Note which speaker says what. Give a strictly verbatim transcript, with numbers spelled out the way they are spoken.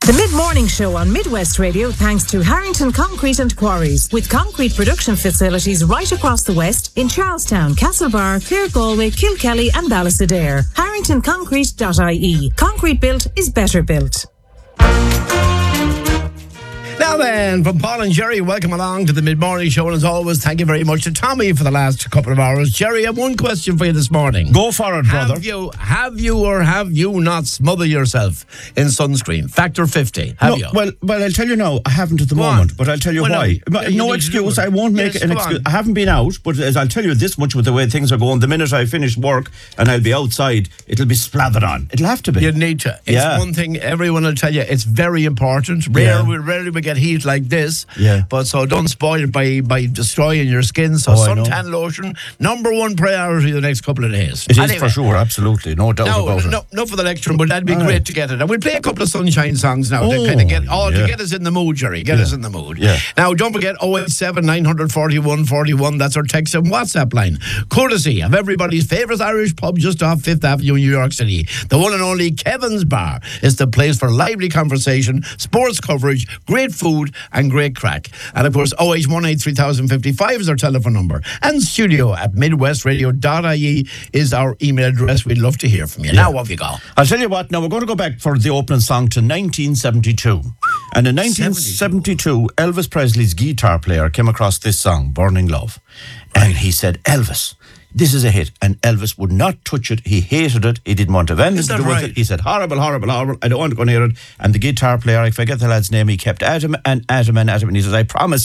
Speaker 1: The Mid-Morning Show on Midwest Radio thanks to Harrington Concrete and Quarries, with concrete production facilities right across the West in Charlestown, Castlebar, Clare Galway, Kilkelly and Ballisadaire. harrington concrete dot I E. Concrete built is better built.
Speaker 2: Now then, from Paul and Jerry, welcome along to the Mid-Morning Show, and as always, thank you very much to Tommy for the last couple of hours. Jerry, I have one question for you this morning.
Speaker 3: Go for it, brother.
Speaker 2: Have you, have you or have you not smothered yourself in sunscreen? Factor fifty, have
Speaker 3: no,
Speaker 2: you?
Speaker 3: Well, well, I'll tell you now, I haven't at the
Speaker 2: Go
Speaker 3: moment,
Speaker 2: on.
Speaker 3: but I'll tell you
Speaker 2: Well,
Speaker 3: why.
Speaker 2: no,
Speaker 3: no
Speaker 2: you
Speaker 3: no
Speaker 2: need to
Speaker 3: excuse,
Speaker 2: do it.
Speaker 3: I won't make
Speaker 2: Yes,
Speaker 3: an
Speaker 2: go
Speaker 3: excuse.
Speaker 2: on.
Speaker 3: I haven't been out, but as I'll tell you this much with the way things are going, the minute I finish work and I'll be outside, it'll be slathered on. It'll have to be.
Speaker 2: You need to. It's
Speaker 3: Yeah.
Speaker 2: one thing everyone will tell you. It's very important. Rare,
Speaker 3: Yeah.
Speaker 2: we rarely we get heat like this.
Speaker 3: Yeah.
Speaker 2: But so don't spoil it by, by destroying your skin. So
Speaker 3: Oh, I know.
Speaker 2: suntan lotion, number one priority the next couple of days.
Speaker 3: It is
Speaker 2: Anyway.
Speaker 3: for sure, absolutely, no doubt
Speaker 2: No,
Speaker 3: about it.
Speaker 2: no, no for the lecturing, but that'd be
Speaker 3: All
Speaker 2: great
Speaker 3: right.
Speaker 2: to get it. And we'll play a couple of sunshine songs now to
Speaker 3: Oh,
Speaker 2: kind of get all to
Speaker 3: yeah.
Speaker 2: get us in the mood, Jerry. Get
Speaker 3: Yeah.
Speaker 2: us in the mood.
Speaker 3: Yeah.
Speaker 2: Now, don't forget oh eight seven, nine four one, four one. That's our text and WhatsApp line. Courtesy of everybody's favourite Irish pub just off Fifth Avenue in New York City. The one and only Kevin's Bar is the place for lively conversation, sports coverage, great food, and great crack. And of course, oh eight one eight, three thousand fifty-five is our telephone number. And studio at midwest radio dot I E is our email address. We'd love to hear from you. Now, off you go.
Speaker 3: I'll tell you what, now we're going to go back for the opening song to nineteen seventy-two. And in nineteen seventy-two, Elvis Presley's guitar player came across this song, Burning Love. And he said, Elvis, this is a hit. And Elvis would not touch it. He hated it. He didn't want to have anything
Speaker 2: Is
Speaker 3: to
Speaker 2: that
Speaker 3: do with
Speaker 2: right?
Speaker 3: it. He said, horrible, horrible, horrible. I don't want to go near it. And the guitar player, I forget the lad's name, he kept at him and at him and at him. And he says, I promise